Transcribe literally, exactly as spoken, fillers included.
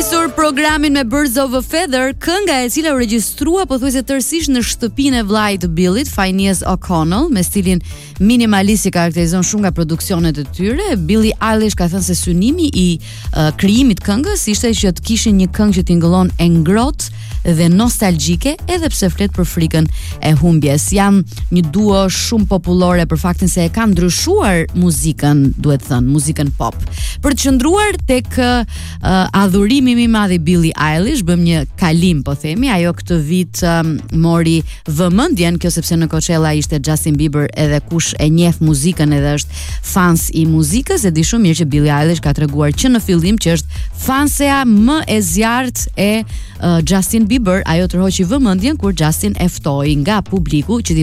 Nisur programin me Birds of a Feather, kënga e cila u regjistrua pothuajse tërësisht në shtëpinë e vllait të Billit, Phineas O'Connell, me stilin minimalist që karakterizon shumë nga produksionet e tyre. Billie Eilish ka thënë se synimi i uh, krijimit të këngës ishte që të kishin një këngë që tingëllon e ngrohtë dhe nostalgjike, edhe pse flet për frikën e humbjes. Janë një duo shumë popullore për faktin se e kanë ndryshuar muzikën, duhet thënë, muzikën pop. Për të qëndruar tek uh, adhurimi më i madh i Billie Eilish, bëm një kalim, po themi, ajo këtë vit um, mori vëmendjen, kjo sepse në Coachella ishte Justin Bieber, edhe kush e njeh muzikën edhe është fans i muzikës, e di shumë mirë që Billie Eilish ka treguar që në fillim që është fansea më e zjarrt e uh, Justin Bieber, ajo tërhoqi vëmendjen kur Justin e ftoi nga publiku që